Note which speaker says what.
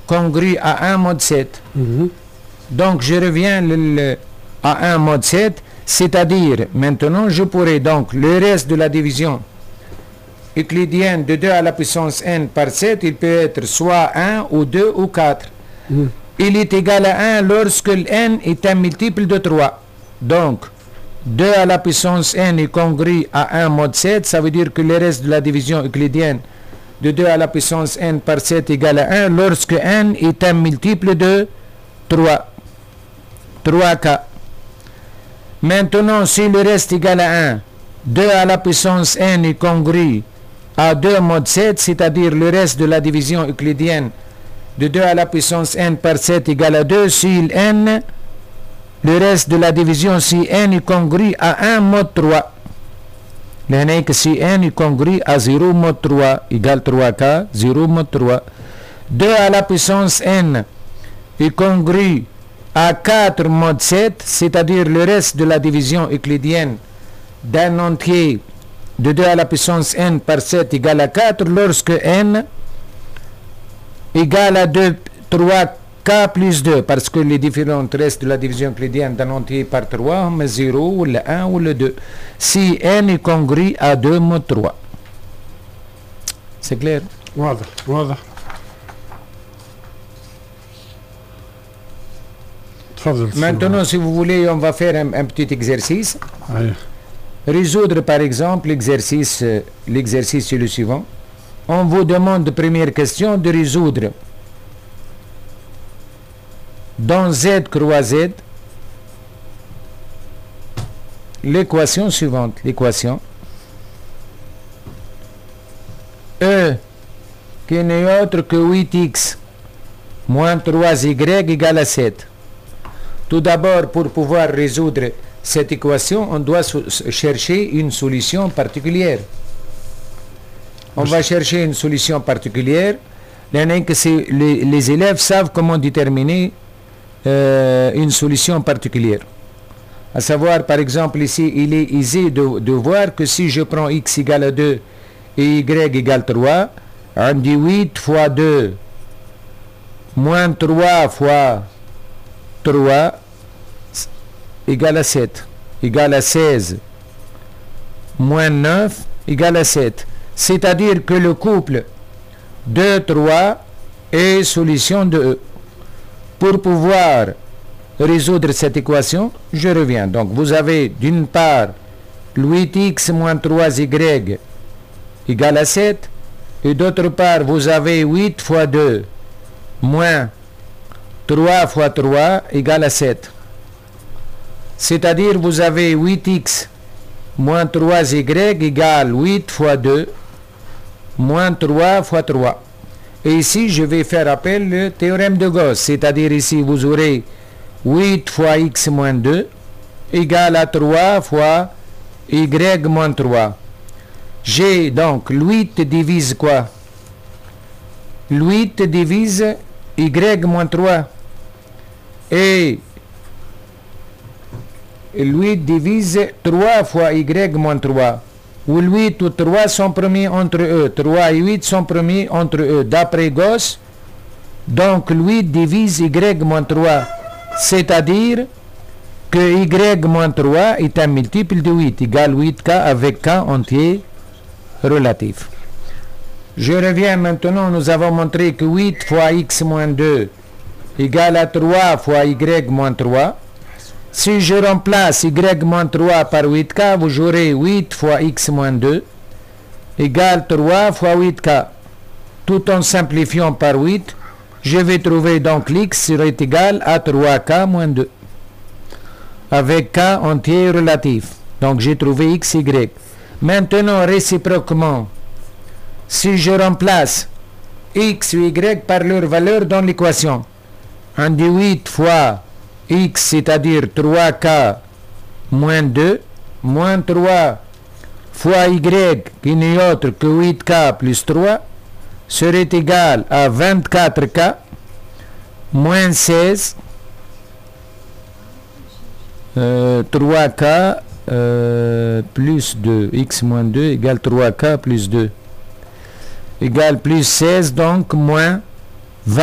Speaker 1: congrue à 1 mod 7. Donc je reviens à 1 mod 7, c'est-à-dire maintenant je pourrais donc le reste de la division euclidienne de 2 à la puissance n par 7, il peut être soit 1 ou 2 ou 4. Il est égal à 1 lorsque n est un multiple de 3. Donc 2 à la puissance n est congrue à 1 mod 7, ça veut dire que le reste de la division euclidienne de 2 à la puissance n par 7 égale à 1 lorsque n est un multiple de 3. 3k. Maintenant, si le reste égale à 1, 2 à la puissance n est congrue à 2 mod 7, c'est-à-dire le reste de la division euclidienne de 2 à la puissance n par 7 égale à 2, si n, le reste de la division, si n est congrue à 1 mod 3. Que si n est congrue à 0 mod 3 égale 3k, 0 mod 3. 2 à la puissance n est congrue à 4 mod 7, c'est-à-dire le reste de la division euclidienne d'un entier de 2 à la puissance n par 7 égale à 4 lorsque n égale à 3k plus 2, parce que les différents restes de la division euclidienne d'un entier par 3, mais 0 ou le 1 ou le 2. Si n est congrue à 2 mod 3. C'est clair?
Speaker 2: واضح واضح.
Speaker 1: Maintenant, si vous voulez, on va faire un petit exercice. Résoudre par exemple l'exercice est le suivant. On vous demande, première question, de résoudre dans Z croix Z l'équation suivante. L'équation E qui n'est autre que 8x moins 3y égale à 7. Tout d'abord, pour pouvoir résoudre cette équation, on doit chercher une solution particulière. On va chercher une solution particulière. Les élèves savent comment déterminer une solution particulière. À savoir, par exemple, ici, il est aisé de voir que si je prends x égale à 2 et y égale 3, on dit 8 fois 2 moins 3 fois 3 égale à 7, égale à 16, moins 9 égale à 7. C'est-à-dire que le couple 2, 3 est solution de E. Pour pouvoir résoudre cette équation, je reviens. Donc vous avez d'une part 8x moins 3y égale à 7, et d'autre part vous avez 8 fois 2 moins 3 fois 3 égale à 7. C'est-à-dire vous avez 8x moins 3y égale 8 fois 2 moins 3 fois 3. Et ici, je vais faire appel au théorème de Gauss. C'est-à-dire ici, vous aurez 8 fois x moins 2 égale à 3 fois y moins 3. J'ai donc 8 divise quoi? 8 divise y moins 3. Et 8 divise 3 fois y moins 3. Où 8 ou 3 sont premiers entre eux. 3 et 8 sont premiers entre eux. D'après Gauss, donc 8 divise y moins 3. C'est-à-dire que y moins 3 est un multiple de 8, égale 8k avec k entier relatif. Je reviens maintenant, nous avons montré que 8 fois x moins 2 égale à 3 fois y moins 3. Si je remplace y moins 3 par 8k, vous aurez 8 fois x moins 2 égale 3 fois 8k. Tout en simplifiant par 8, je vais trouver donc l'x serait égal à 3k moins 2. Avec k entier relatif. Donc j'ai trouvé x, y. Maintenant, réciproquement, si je remplace x ou y par leur valeur dans l'équation, on dit 8 fois x, c'est-à-dire 3k moins 2, moins 3 fois y, qui n'est autre que 8k plus 3, serait égal à 24k moins 16, 3k plus 2, x moins 2 égale 3k plus 2, égale plus 16, donc moins